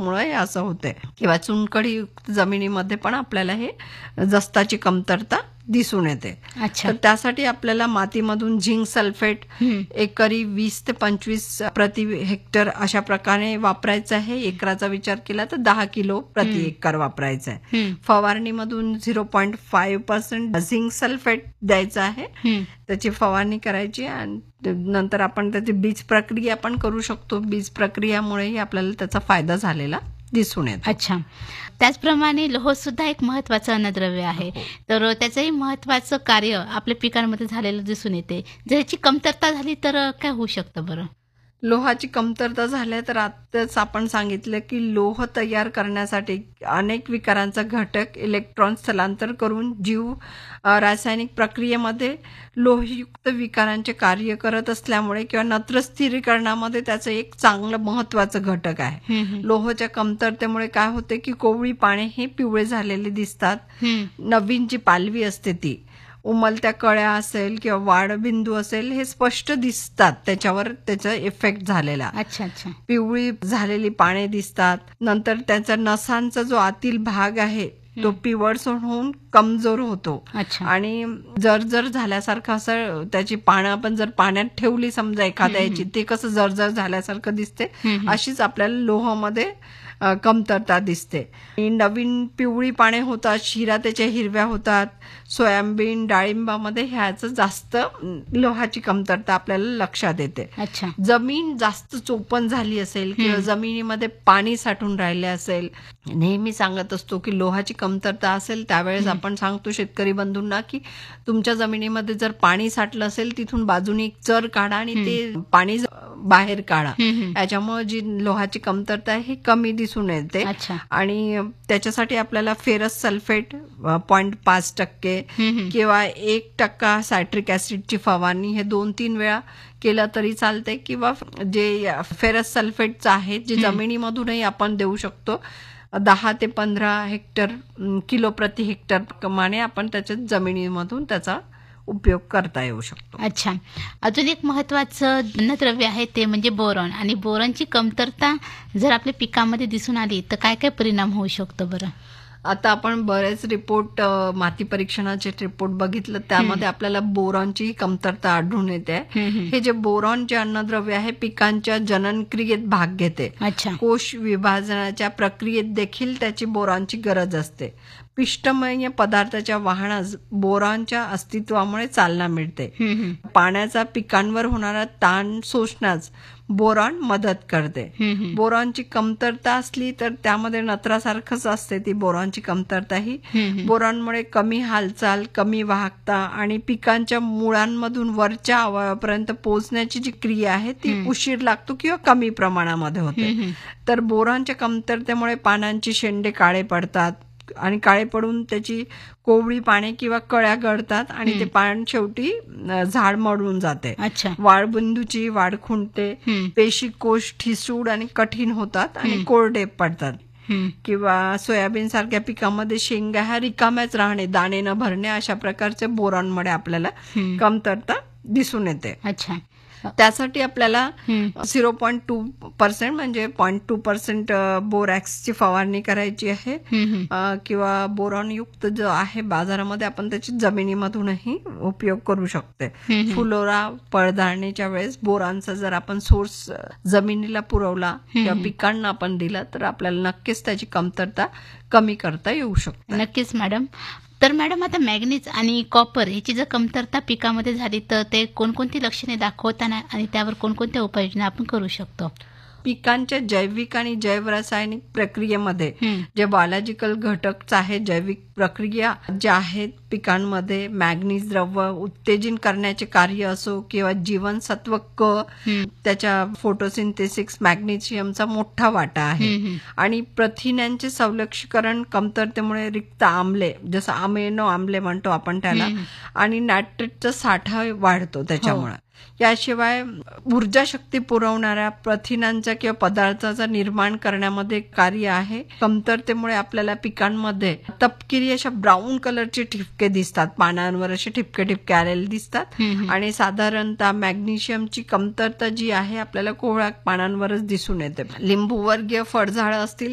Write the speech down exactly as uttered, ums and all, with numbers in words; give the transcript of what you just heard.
मुळे असं होतंय. किंवा चुनखडीयुक्त जमिनीमध्ये पण आपल्याला हे जस्ताची कमतरता दिसून येते. अच्छा. तर त्यासाठी आपल्याला मातीमधून झिंक सल्फेट एकरी वीस ते पंचवीस प्रति हेक्टर अशा प्रकारे वापरायचं आहे. एकराचा विचार केला तर दहा किलो प्रति एकर वापरायचं आहे. फवारणीमधून zero point five percent zinc sulphate द्यायचं आहे. त्याची फवारणी करायची आणि नंतर आपण त्याची बीज प्रक्रिया पण करू शकतो. बीज प्रक्रियामुळेही आपल्याला त्याचा फायदा झालेला दिसून येतो. अच्छा. त्याचप्रमाणे लोह सुद्धा एक महत्वाचं अन्नद्रव्य आहे. तर त्याचंही महत्वाचं कार्य आपल्या पिकांमध्ये झालेलं दिसून येते. जर याची कमतरता झाली तर काय होऊ शकतं बरं? लोहाची कमतरता झाल्या तर आताच आपण सांगितलं की लोह तयार करण्यासाठी अनेक विकारांचा घटक इलेक्ट्रॉन स्थलांतर करून जीव रासायनिक प्रक्रियेमध्ये लोहयुक्त विकारांचे कार्य करत असल्यामुळे किंवा नत्र स्थिरीकरणामध्ये त्याचं एक चांगलं महत्वाचं घटक आहे. लोहाच्या कमतरतेमुळे काय होते की कोवळी पाने हे पिवळे झालेले दिसतात. नवीन जी पालवी असते ती उमलत्या कळ्या असेल किंवा वाढबिंदू असेल हे स्पष्ट दिसतात. त्याच्यावर त्याचा इफेक्ट झालेला. अच्छा अच्छा. पिवळी झालेली पाने दिसतात. नंतर त्याचा नसांचा जो आतील भाग आहे तो पिवळसर होऊन कमजोर होतो. आणि जर्जर झाल्यासारखं असं त्याची पानं आपण जर पाण्यात ठेवली समजा एखाद्याची ते कसं जर्जर झाल्यासारखं दिसते अशीच आपल्याला लोहामध्ये कमतरता दिसते. नवीन पिवळी पाने होतात. शिरा त्याच्या हिरव्या होतात. सोयाबीन डाळिंबामध्ये ह्याचं जास्त लोहाची कमतरता आपल्याला लक्षात येते. जमीन जास्त चोपण झाली असेल किंवा जमिनीमध्ये पाणी साठून राहिले असेल. नेहमी सांगत असतो की लोहाची कमतरता असेल त्यावेळेस आपण सांगतो शेतकरी बंधूंना की तुमच्या जमिनीमध्ये जर पाणी साठलं असेल तिथून बाजूने एक चर काढा आणि ते पाणी बाहेर काढा. याच्यामुळे जी लोहाची कमतरता आहे ही कमी दिसून येते. आणि त्याच्यासाठी आपल्याला फेरस सल्फेट पॉईंट पाच टक्के किंवा एक टक्का सायट्रिक ऍसिडची फवारणी हे दोन तीन वेळा केलं तरी चालते. किंवा जे फेरस सल्फेटचं आहे जे जमिनीमधूनही आपण देऊ शकतो. दहा ते पंधरा हेक्टर किलो प्रति हेक्टर प्रमाणे आपण त्याच्या जमिनीमधून त्याचा उपयोग करता येऊ शकतो. अच्छा. अजून एक महत्वाचं अन्नद्रव्य आहे ते म्हणजे बोरॉन. आणि बोरॉनची कमतरता जर आपल्या पिकामध्ये दिसून आली तर काय काय परिणाम होऊ शकतो बरं? आता आपण बरेच रिपोर्ट माती परीक्षणाचे रिपोर्ट बघितलं त्यामध्ये आपल्याला बोरॉनची कमतरता आढळून येते. हे जे बोरॉन जे अन्नद्रव्य आहे पिकांच्या जननक्रियेत भाग घेते. कोश विभाजनाच्या प्रक्रियेत देखील त्याची बोरॉनची गरज असते. पिष्टमय पदार्थाच्या वाहनास बोरॉनच्या अस्तित्वामुळे चालना मिळते. पाण्याचा पिकांवर होणारा ताण सोसण्यास बोरॉन मदत करते. बोरॉनची कमतरता असली तर त्यामध्ये नत्रासारखंच असते ती बोरॉनची कमतरता ही. बोरॉनमुळे कमी हालचाल, कमी वाहकता आणि पिकांच्या मुळांमधून वरच्या अवयवापर्यंत पोहोचण्याची जी क्रिया आहे ती उशीर लागतो किंवा कमी प्रमाणामध्ये होते. तर बोरॉनच्या कमतरतेमुळे पानांची शेंडे काळे पडतात आणि काळे पडून त्याची कोवळी पाने किंवा कळ्या गळतात आणि ते पान शेवटी झाड मरून जाते. वाढबिंदूची वाढ खुंटते. पेशी कोश ठिसूळ आणि कठीण होतात आणि कोरडे पडतात. किंवा सोयाबीन सारख्या पिकामध्ये शेंगा ह्या रिकाम्याच राहणे, दाणे न भरणे अशा प्रकारचे बोरॉनमुळे आपल्याला कमतरता दिसून येते. अच्छा. त्यासाठी आपल्याला झिरो पॉईंट टू पर्सेंट म्हणजे पॉईंट टू पर्सेंट बोरॅक्सची फवारणी करायची आहे. किंवा बोरॉन युक्त जो आहे बाजारामध्ये आपण त्याची जमिनीमधूनही उपयोग करू शकते. फुलोरा पडधारणीच्या वेळेस बोरॉनचा जर आपण सोर्स जमिनीला पुरवला किंवा पिकांना आपण दिला तर आपल्याला नक्कीच त्याची कमतरता कमी करता येऊ शकते. नक्कीच मॅडम. तर मॅडम आता मॅग्नीज आणि कॉपर याची जर कमतरता पिकामध्ये झाली तर ते कोणकोणती लक्षणे दाखवताना आणि त्यावर कोणकोणत्या उपाययोजना आपण करू शकतो? पिकांच्या जैविक आणि जैव रासायनिक प्रक्रियेमध्ये जे बायोलॉजिकल घटक आहेत, जैविक प्रक्रिया ज्या आहेत पिकांमध्ये मॅग्नीज द्रव्य उत्तेजन करण्याचे कार्य असो किंवा जीवनसत्व क त्याच्या फोटोसिंथेसिस मॅग्नेशियमचा मोठा वाटा आहे. आणि प्रथिनांचे संलक्षीकरण कमतरतेमुळे रिक्त आम्ले जसं अमेनो आम्ले म्हणतो आपण त्याला आणि नायट्रेटचा साठा वाढतो त्याच्यामुळे. याशिवाय ऊर्जा शक्ती पुरवणाऱ्या प्रथिनांचा किंवा पदार्थाचा निर्माण करण्यामध्ये कार्य आहे. कमतरतेमुळे आपल्याला पिकांमध्ये तपकिरी अशा ब्राऊन कलरचे ठिपके दिसतात, पानांवर असे ठिपके ठिपके आलेले दिसतात. आणि साधारणतः मॅग्नेशियमची कमतरता जी आहे आपल्याला कोवळ्या पानांवरच दिसून येते. लिंबूवर्गीय फळझाडं असतील